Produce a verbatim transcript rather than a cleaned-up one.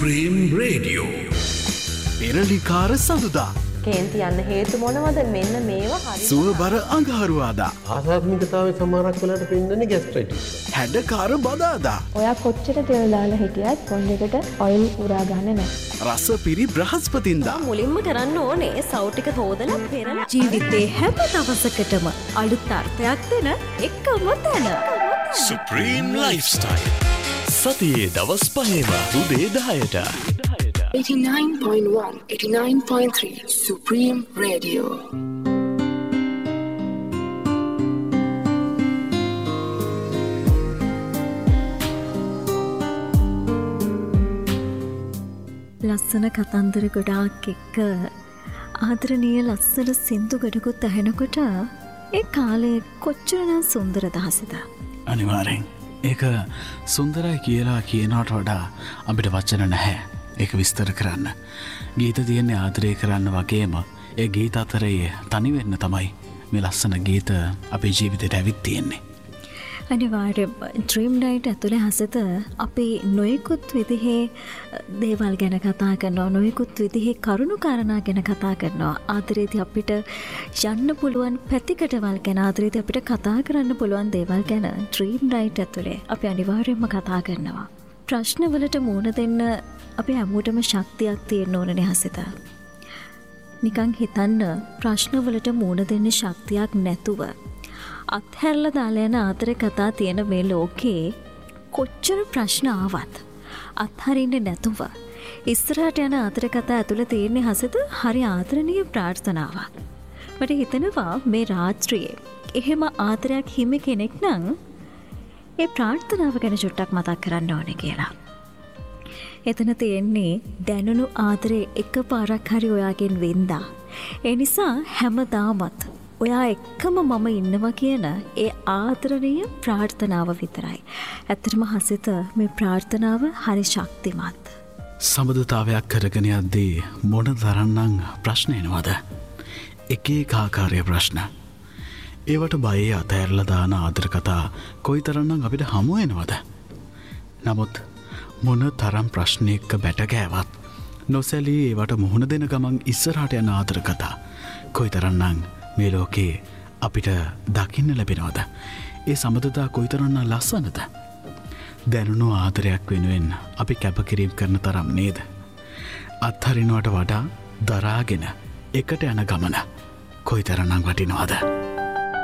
Prem radio පෙරලිකාර සඳුදා කේන්ති යන්න හේතු මොනවද? මෙන්න මේවා හරි සුවබර අඟහරුවාදා ආසාත්මිකතාවයේ සමහරක් වෙලාවට පෙන්නන්නේ ગેස්ට්‍රයිටිස්. හැඩකාර බදාදා ඔයා කොච්චර තෙල් දාලා හිටියත් කොණ්ඩෙකට ඔයිල් උරා ගන්න නැහැ. රසපිරි බ්‍රහස්පතින්දා මුලින්ම කරන්න ඕනේ සව් ටික හොදලා පෙරලා ජීවිතේ හැම දවසකටම අලුත් අර්ථයක් දෙන එකම තැන. සුප්‍රීම් ලයිෆ්ස්ටයිල් සතියේ දවස් පහේම උදේ දහයට eighty-nine point one, eighty-nine point three Supreme Radio. ලස්සන කතන්දර ගොඩාක් එක්ක ආදරණීය ලස්සන සින්දු ගොඩකුත් ඇහෙනකොට ඒ කාලේ කොච්චරනම් සුන්දර දහසද? අනිවාර්යෙන් ඒක සුන්දරයි කියලා කියනවට වඩා අපිට වචන නැහැ ඒක විස්තර කරන්න. ගීත තියෙන්නේ ආදරය කරන්න වගේම ඒ ගීත අතරේ තනි වෙන්න තමයි මේ ලස්සන ගීත අපේ ජීවිතේට ඇවිත් තියෙන්නේ. අනිවාර්යයෙන්ම ඩ්‍රීම් නයිට් ඇතුලේ හසත අපි නොයෙකුත් විදිහේ දේවල් ගැන කතා කරනවා, නොයෙකුත් විදිහේ කරුණු කාරණා ගැන කතා කරනවා. ආදරේදී අපිට යන්න පුළුවන් පැතිකඩවල් ගැන, ආදරේදී අපිට කතා කරන්න පුළුවන් දේවල් ගැන ඩ්‍රීම් නයිට් ඇතුලේ අපි අනිවාර්යයෙන්ම කතා කරනවා. ප්‍රශ්නවලට මුහුණ දෙන්න අපි හැමෝටම ශක්තියක් තියෙන්න ඕනනේ හසිත. නිකන් හිතන්න ප්‍රශ්නවලට මුහුණ දෙන්න ශක්තියක් නැතුව අත්හැරලා දාලා යන ආදර කතා තියෙන මේ ලෝකේ කොච්චර ප්‍රශ්න ආවත් අත්හරින්නේ නැතුව ඉස්සරහට යන ආදර කතා ඇතුළේ තියෙන හසිත හරි ආදරණීය ප්‍රාර්ථනාවක්. මට හිතෙනවා මේ රාත්‍රියේ එහෙම ආදරයක් හිමි කෙනෙක් නම් ඒ ප්‍රාර්ථනාව ගැන චුට්ටක් මතක් කරන්න ඕනේ කියලා. එතන තියෙන්නේ දැනුණු ආදරේ එකපාරක් හරි ඔයාගෙන් වෙන්දා. ඒ නිසා හැමදාමත් ඔයා එක්කම මම ඉන්නවා කියන ඒ ආදරණීය ප්‍රාර්ථනාව විතරයි. ඇත්තටම හසිත මේ ප්‍රාර්ථනාව හරි ශක්තිමත්. සම්බන්ධතාවයක් කරගෙන යද්දී මොන තරම්නම් ප්‍රශ්න එනවද? එක එක ආකාරයේ ප්‍රශ්න. ඒවට බයේ අතහැරලා දාන ආදර කතා කොයිතරම්නම් අපිට හමු වෙනවද? නමුත් මොන තරම් ප්‍රශ්න එක්ක බැට ගෑවත් නොසැලී ඒවට මුහුණ දෙන ගමන් ඉස්සරහට යන ආදර කතා කොයිතරම්නම් මේ ලෝකේ අපිට දකින්න ලැබෙනවද? ඒ සම්බන්ධතා කොයිතරම්නම් ලස්සනද? දැනුණු ආදරයක් වෙනුවෙන් අපි කැපකිරීම කරන තරම් නේද? අත්හරිනවට වඩා දරාගෙන එකට යන ගමන කොයිතරම්නම් වටිනවද?